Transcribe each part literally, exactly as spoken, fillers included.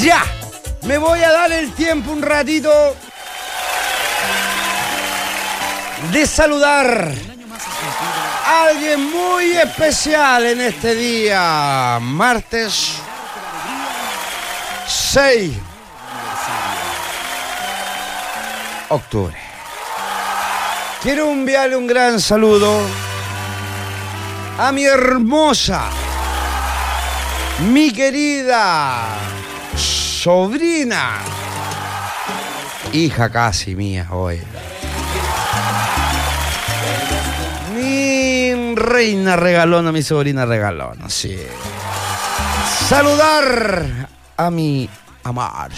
Ya, me voy a dar el tiempo un ratito de saludar a alguien muy especial en este día, martes seis de octubre. Quiero enviarle un gran saludo a mi hermosa, mi querida sobrina, hija casi mía hoy, mi reina regalona, mi sobrina regalona, sí. Saludar a mi amar,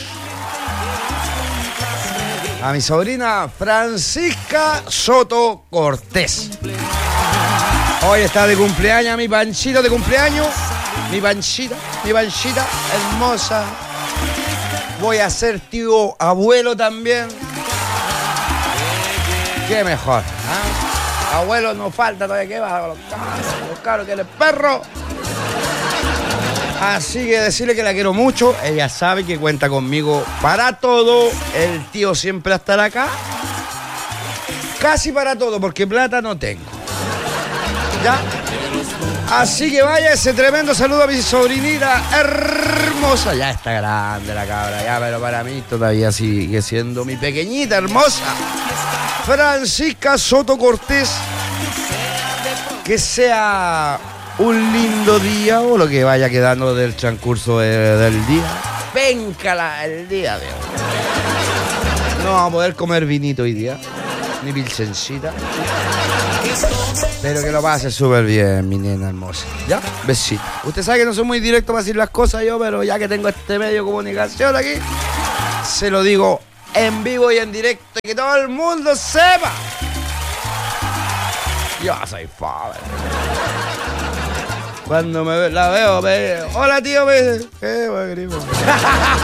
a mi sobrina Francisca Soto Cortés. Hoy está de cumpleaños mi Panchito de cumpleaños. Mi Panchita, mi Panchita hermosa. Voy a ser tío abuelo también. Qué mejor, ¿eh? Abuelo no falta todavía, que va, los cabros, los cabros que eres perro. Así que decirle que la quiero mucho. Ella sabe que cuenta conmigo para todo. El tío siempre estará acá. Casi para todo, porque plata no tengo. ¿Ya? Así que vaya ese tremendo saludo a mi sobrinita hermosa. Ya está grande la cabra, ya, pero para mí todavía sigue siendo mi pequeñita hermosa Francisca Soto Cortés. Que sea un lindo día o lo que vaya quedando del transcurso de, del día. Péncala el día de hoy. No vamos a poder comer vinito hoy día, ni pilsencita. Pero que lo pase súper bien, mi nena hermosa. ¿Ya? Besito. Usted sabe que no soy muy directo para decir las cosas yo, pero ya que tengo este medio de comunicación aquí, se lo digo en vivo y en directo y que todo el mundo sepa. Yo soy pobre. Cuando me la veo, me... hola tío, me... ¿Qué,